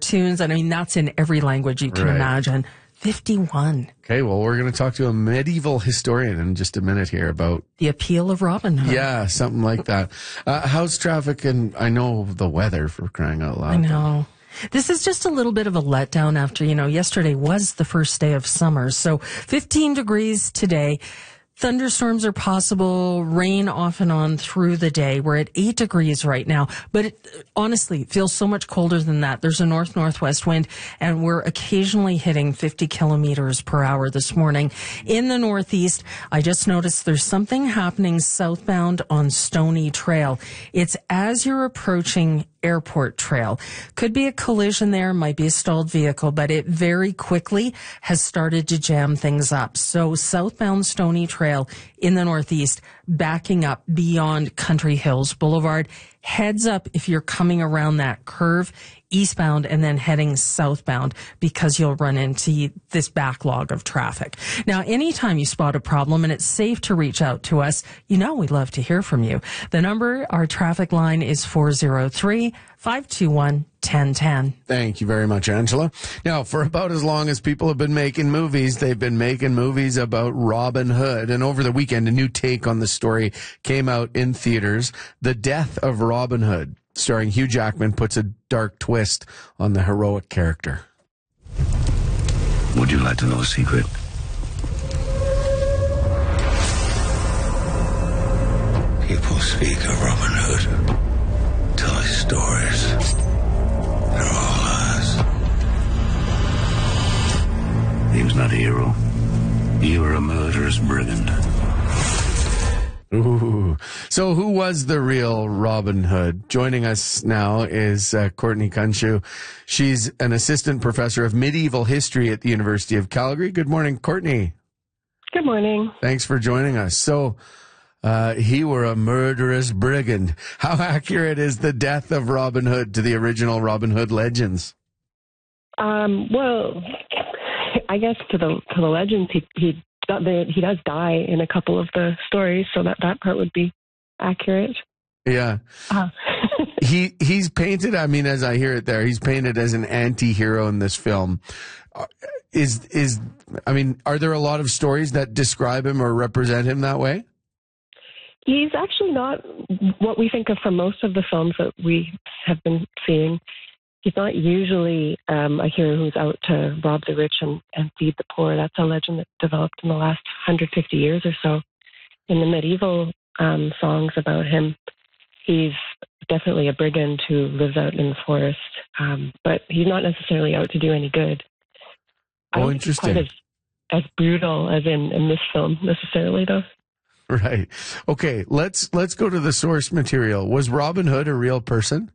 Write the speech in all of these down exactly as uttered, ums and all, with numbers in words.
cartoons. And I mean, that's in every language you can Right. imagine. fifty-one. Okay, well, we're going to talk to a medieval historian in just a minute here about, The appeal of Robin Hood. yeah, something like that. Uh, how's traffic? And I know the weather, for crying out loud. I know. This is just a little bit of a letdown after, you know, yesterday was the first day of summer. So fifteen degrees today. Thunderstorms are possible, rain off and on through the day. We're at eight degrees right now, but it, honestly, it feels so much colder than that. There's a north-northwest wind, and we're occasionally hitting fifty kilometers per hour this morning. In the northeast, I just noticed there's something happening southbound on Stony Trail. It's as you're approaching Airport Trail. Could be a collision there, might be a stalled vehicle, but it very quickly has started to jam things up. So southbound Stony Trail in the northeast, backing up beyond Country Hills Boulevard. Heads up if you're coming around that curve eastbound and then heading southbound, because you'll run into this backlog of traffic. Now, anytime you spot a problem and it's safe to reach out to us, you know we'd love to hear from you. The number, our traffic line is four oh three, five two one, one oh one oh. Thank you very much, Angela. Now, for about as long as people have been making movies, they've been making movies about Robin Hood. And over the weekend, a new take on the story came out in theaters. The Death of Robin Hood, starring Hugh Jackman, puts a dark twist on the heroic character. Would you like to know a secret? People speak of Robin Hood, tell us stories. They're all lies. He was not a hero. You were a murderous brigand. Ooh. So who was the real Robin Hood? Joining us now is uh, Courtney Kunshu. She's an assistant professor of medieval history at the University of Calgary. Good morning, Courtney. Good morning. Thanks for joining us. So uh, he were a murderous brigand. How accurate is the death of Robin Hood to the original Robin Hood legends? Um, well, I guess to the to the legends, he he he does die in a couple of the stories, so that that part would be accurate. Yeah. Uh. he he's painted, I mean, as I hear it there, he's painted as an anti-hero in this film. Is is I mean, are there a lot of stories that describe him or represent him that way? He's actually not what we think of from most of the films that we have been seeing. He's not usually um, a hero who's out to rob the rich and, and feed the poor. That's a legend that developed in the last one hundred fifty years or so. In the medieval um, songs about him, he's definitely a brigand who lives out in the forest, um, but he's not necessarily out to do any good. I Oh, don't think he's interesting. quite as, as brutal as in, in this film necessarily, though. Right. Okay, let's let's go to the source material. Was Robin Hood a real person?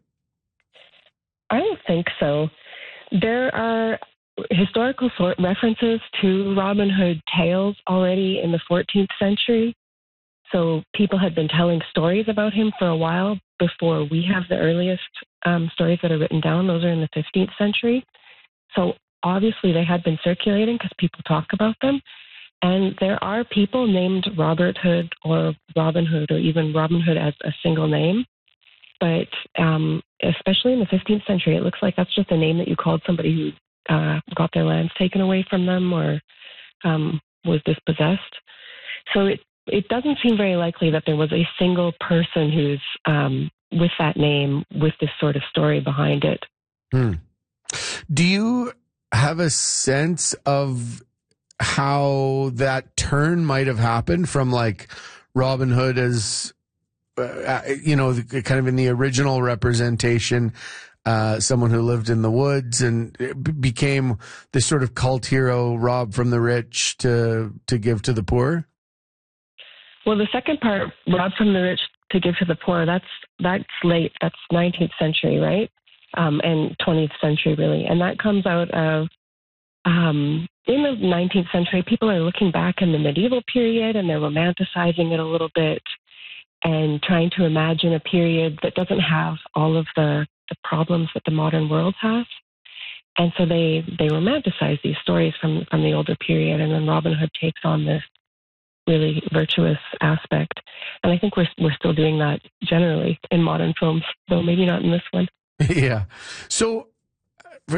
I don't think so. There are historical sort references to Robin Hood tales already in the fourteenth century. So people had been telling stories about him for a while before we have the earliest um, stories that are written down. Those are in the fifteenth century. So obviously they had been circulating because people talk about them. And there are people named Robert Hood or Robin Hood or even Robin Hood as a single name. But um, especially in the fifteenth century, it looks like that's just a name that you called somebody who uh, got their lands taken away from them or um, was dispossessed. So it, it doesn't seem very likely that there was a single person who's um, with that name, with this sort of story behind it. Hmm. Do you have a sense of how that turn might have happened from like Robin Hood as... Uh, you know, kind of in the original representation, uh, someone who lived in the woods and b- became this sort of cult hero, robbed from the rich to to give to the poor? Well, the second part, robbed from the rich to give to the poor, that's that's late. That's nineteenth century, right? Um, and twentieth century, really. And that comes out of, um, in the nineteenth century, people are looking back in the medieval period and they're romanticizing it a little bit, and trying to imagine a period that doesn't have all of the, the problems that the modern world has. And so they, they romanticize these stories from, from the older period, and then Robin Hood takes on this really virtuous aspect. And I think we're, we're still doing that generally in modern films, though maybe not in this one. Yeah. So